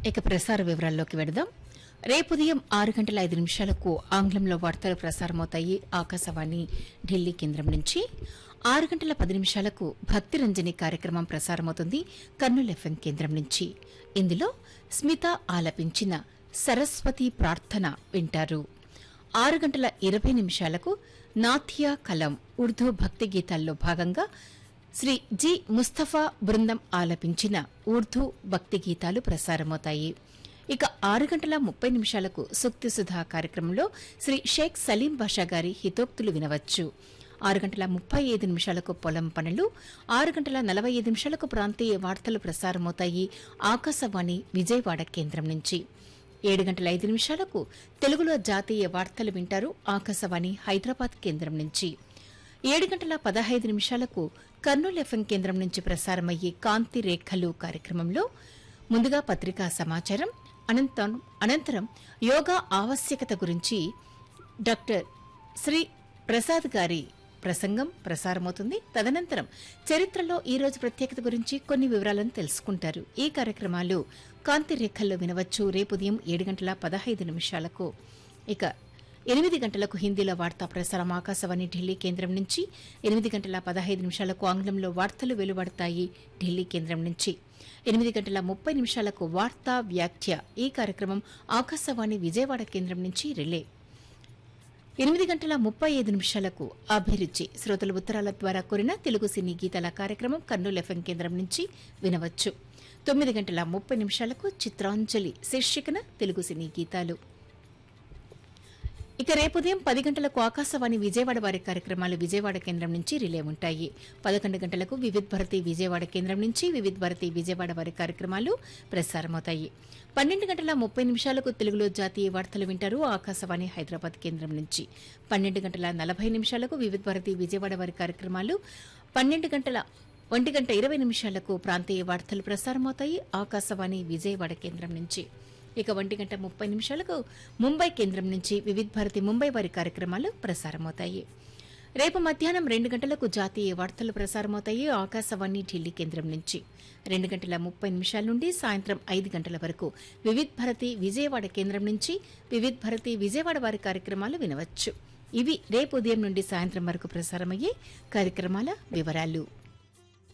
ఇక ప్రసార వివరాల్లోకి వెడదాం. రేపు ఉదయం 6:05 ఆంగ్లంలో వార్తలు ప్రసారమవుతాయి ఆకాశవాణి ఢిల్లీ కేంద్రం నుంచి. 6:10 భక్తిరంజని కార్యక్రమం ప్రసారమవుతుంది కర్నూలు ఎఫ్ఎం కేంద్రం నుంచి. ఇందులో స్మిత ఆలపించిన సరస్వతి ప్రార్థన వింటారు. 6:20 నాథియా కలం ఉర్దూ భక్తి గీతాల్లో భాగంగా శ్రీ జి ముస్తఫా బృందం ఆలపించిన ఉర్దూ భక్తి గీతాలు ప్రసారమవుతాయి. ఇక 6:30 సూక్తి సుధా కార్యక్రమంలో శ్రీ షేక్ సలీం బాషా గారి హితోక్తులు వినవచ్చు. 6:35 పొలం పనులు, 6:45 ప్రాంతీయ వార్తలు ప్రసారమవుతాయి ఆకాశవాణి విజయవాడ కేంద్రం నుంచి. 7:05 తెలుగులో జాతీయ వార్తలు వింటారు ఆకాశవాణి హైదరాబాద్ కేంద్రం నుంచి. 7:15 కర్నూలు ఎఫ్ఎం కేంద్రం నుంచి ప్రసారమయ్యే కాంతి రేఖలు కార్యక్రమంలో ముందుగా పత్రికా సమాచారం, అనంతరం యోగా ఆవశ్యకత గురించి డాక్టర్ శ్రీ ప్రసాద్ గారి ప్రసంగం ప్రసారమవుతుంది. తదనంతరం చరిత్రలో ఈ రోజు ప్రత్యేకత గురించి కొన్ని వివరాలను తెలుసుకుంటారు. ఈ కార్యక్రమాలు కాంతి రేఖల్లో వినవచ్చు రేపు ఉదయం 7:15. ఇక 8 హిందీలో వార్తా ప్రసారం ఆకాశవాణి ఢిల్లీ కేంద్రం నుంచి. 8:15 ఆంగ్లంలో వార్తలు వెలువడతాయి ఢిల్లీ కేంద్రం నుంచి. 8:30 వార్తా వ్యాఖ్య ఈ కార్యక్రమం ఆకాశవాణి విజయవాడ కేంద్రం నుంచి రిలే. 8:35 అభిరుచి శ్రోతల ఉత్తరాల ద్వారా కోరిన తెలుగు సినీ గీతాల కార్యక్రమం కర్నూలు ఎఫ్ఎం కేంద్రం నుంచి వినవచ్చు. 9:30 చిత్రాంజలి శీర్షికన తెలుగు సినీ గీతాలు. ఇక రేపు ఉదయం 10 ఆకాశవాణి విజయవాడ వారి కార్యక్రమాలు విజయవాడ కేంద్రం నుంచి రిలే ఉంటాయి. 11 వివిధ్ భారతి విజయవాడ కేంద్రం నుంచి వివిధ్ భారతి విజయవాడ వారి కార్యక్రమాలు ప్రసారమవుతాయి. 12:30 తెలుగులో జాతీయ వార్తలు వింటారు ఆకాశవాణి హైదరాబాద్ కేంద్రం నుంచి. 12:40 వివిధ్ భారతి విజయవాడ వారి కార్యక్రమాలు. 1:20 ప్రాంతీయ వార్తలు ప్రసారమవుతాయి ఆకాశవాణి విజయవాడ కేంద్రం నుంచి. ఇక 1:30 ముంబై కేంద్రం నుంచి వివిధ్ భారతి ముంబై వారి కార్యక్రమాలు ప్రసారమవుతాయి. రేపు మధ్యాహ్నం 2 జాతీయ వార్తలు ప్రసారమవుతాయి ఆకాశవాణి ఢిల్లీ కేంద్రం నుంచి. 2:30 నుండి సాయంత్రం 5 వరకు వివిధ్ భారతి విజయవాడ కేంద్రం నుంచి వివిధ్ భారతి విజయవాడ వారి కార్యక్రమాలు వినవచ్చు. ఇవి రేపు ఉదయం నుండి సాయంత్రం వరకు ప్రసారమయ్యే కార్యక్రమాల వివరాలు.